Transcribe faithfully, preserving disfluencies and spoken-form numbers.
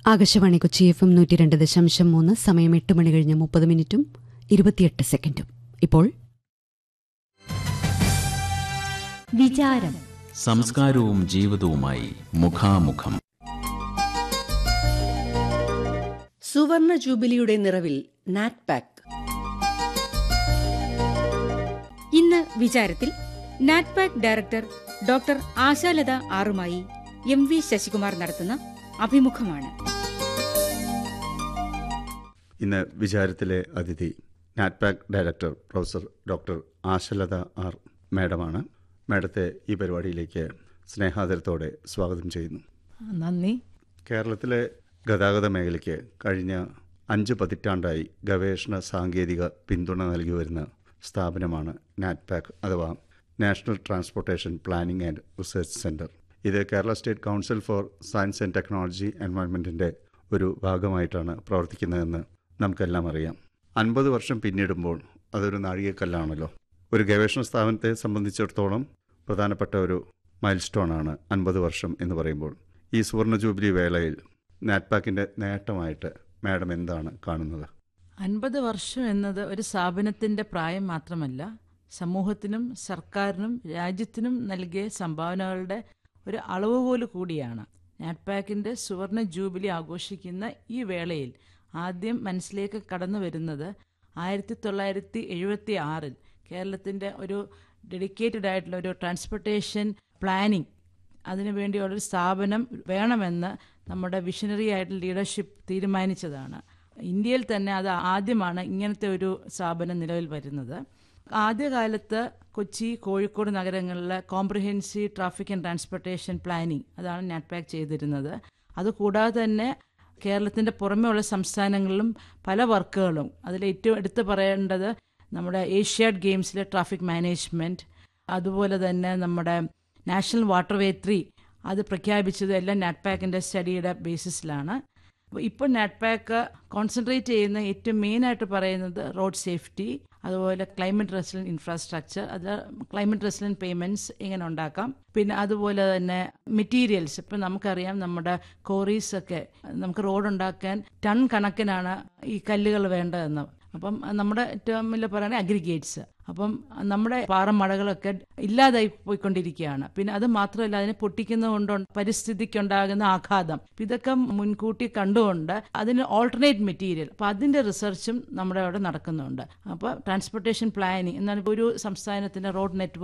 Akashvani Kochi F M നൂറ്റി രണ്ട് ദശാംശം മൂന്ന്. സമയം എട്ട് മണി കഴിഞ്ഞ് മുപ്പത് മിനിറ്റും ഇരുപത്തിയെട്ട് സെക്കൻഡും. ഇപ്പോൾ വിചാരം, സംസ്കാരവും ജീവിതവുമായി മുഖാമുഖം. സുവർണ ജൂബിലിയുടെ നിറവിൽ നാറ്റ്പാക്. ഇന്ന് വിചാരത്തിൽ NATPAC director doctor Ashalatha ആറുമായി M V Sasikumar നടത്തുന്ന അഭിമുഖമാണ്. ഇന്ന് വിചാരത്തിലെ അതിഥി NATPAC director professor doctor Ashalatha R മാഡമാണ്. മാഡത്തെ ഈ പരിപാടിയിലേക്ക് സ്നേഹാദരത്തോടെ സ്വാഗതം ചെയ്യുന്നു. നന്ദി. കേരളത്തിലെ ഗതാഗത മേഖലയ്ക്ക് കഴിഞ്ഞ അഞ്ച് പതിറ്റാണ്ടായി ഗവേഷണ സാങ്കേതിക പിന്തുണ നൽകി വരുന്ന സ്ഥാപനമാണ് നാറ്റ്പാക് അഥവാ national transportation planning and research centre. ഇത് Kerala state council for science and technology എൻവയോൺമെൻറ്റിൻ്റെ ഒരു ഭാഗമായിട്ടാണ് പ്രവർത്തിക്കുന്നതെന്ന് നമുക്കെല്ലാം അറിയാം. അൻപത് വർഷം പിന്നിടുമ്പോൾ അതൊരു നാഴികക്കല്ലാണല്ലോ. ഒരു ഗവേഷണ സ്ഥാപനത്തെ സംബന്ധിച്ചിടത്തോളം പ്രധാനപ്പെട്ട ഒരു മൈൽ സ്റ്റോണാണ് അൻപത് വർഷം എന്ന് പറയുമ്പോൾ. ഈ സുവർണ ജൂബിലി വേളയിൽ നാറ്റ്പാക്കിൻ്റെ നേട്ടമായിട്ട് മാഡം എന്താണ് കാണുന്നത്? അൻപത് വർഷം എന്നത് ഒരു സ്ഥാപനത്തിൻ്റെ പ്രായം മാത്രമല്ല, സമൂഹത്തിനും സർക്കാരിനും രാജ്യത്തിനും നൽകിയ സംഭാവനകളുടെ ഒരു അളവുകോല് കൂടിയാണ്. നാറ്റ്പാക്കിൻ്റെ സുവർണ ജൂബിലി ആഘോഷിക്കുന്ന ഈ വേളയിൽ ആദ്യം മനസ്സിലേക്ക് കടന്നു വരുന്നത് ആയിരത്തി തൊള്ളായിരത്തി എഴുപത്തി ആറിൽ കേരളത്തിൻ്റെ ഒരു ഡെഡിക്കേറ്റഡ് ആയിട്ടുള്ള ഒരു ട്രാൻസ്പോർട്ടേഷൻ പ്ലാനിംഗ് അതിനുവേണ്ടിയുള്ളൊരു സ്ഥാപനം വേണമെന്ന് നമ്മുടെ വിഷനറി ആയിട്ടുള്ള ലീഡർഷിപ്പ് തീരുമാനിച്ചതാണ്. ഇന്ത്യയിൽ തന്നെ അത് ആദ്യമാണ് ഇങ്ങനത്തെ ഒരു സ്ഥാപനം നിലവിൽ വരുന്നത്. ആദ്യകാലത്ത് കൊച്ചി, കോഴിക്കോട് നഗരങ്ങളിലെ comprehensive traffic and transportation planning അതാണ് നാറ്റ്പാക് ചെയ്തിരുന്നത്. അതുകൂടാതെ തന്നെ കേരളത്തിൻ്റെ പുറമെയുള്ള സംസ്ഥാനങ്ങളിലും പല വർക്കുകളും, അതിൽ ഏറ്റവും എടുത്തു പറയേണ്ടത് നമ്മുടെ ഏഷ്യാഡ് ഗെയിംസിലെ ട്രാഫിക് മാനേജ്മെൻറ്റ്, അതുപോലെ തന്നെ നമ്മുടെ നാഷണൽ വാട്ടർവേ ത്രീ അത് പ്രഖ്യാപിച്ചത് എല്ലാം നാറ്റ്പാക്കിൻ്റെ സ്റ്റഡിയുടെ ബേസിസിലാണ്. ഇപ്പോൾ നാറ്റ്പാക്ക് കോൺസെൻട്രേറ്റ് ചെയ്യുന്ന ഏറ്റവും മെയിനായിട്ട് പറയുന്നത് റോഡ് സേഫ്റ്റി, അതുപോലെ ക്ലൈമറ്റ് റെസിലന്റ് ഇൻഫ്രാസ്ട്രക്ചർ, അത് ക്ലൈമറ്റ് റെസിലന്റ് പേയ്മെൻറ്റ്സ് എങ്ങനെ ഉണ്ടാക്കാം, പിന്നെ അതുപോലെ തന്നെ മെറ്റീരിയൽസ്. ഇപ്പം നമുക്കറിയാം നമ്മുടെ കോറീസൊക്കെ നമുക്ക് റോഡ് ഉണ്ടാക്കാൻ ടൺ കണക്കിനാണ് ഈ കല്ലുകൾ വേണ്ടതെന്ന്. അപ്പം നമ്മുടെ ഏറ്റവും വലിയ പറയുന്നത് അഗ്രിഗേറ്റ്സ്. അപ്പം നമ്മുടെ പാറമടകളൊക്കെ ഇല്ലാതായി പോയിക്കൊണ്ടിരിക്കുകയാണ്. പിന്നെ അത് മാത്രമല്ല, അതിനെ പൊട്ടിക്കുന്നത് കൊണ്ട് പരിസ്ഥിതിക്കുണ്ടാകുന്ന ആഘാതം, ഇതൊക്കെ മുൻകൂട്ടി കണ്ടുകൊണ്ട് അതിന് ഓൾട്ടർനേറ്റ് മെറ്റീരിയൽ, അപ്പം അതിൻ്റെ റിസർച്ചും നമ്മുടെ അവിടെ നടക്കുന്നുണ്ട്. അപ്പോൾ ട്രാൻസ്പോർട്ടേഷൻ പ്ലാനിങ് എന്നാൽ ഒരു സംസ്ഥാനത്തിൻ്റെ റോഡ് നെറ്റ്വർക്ക്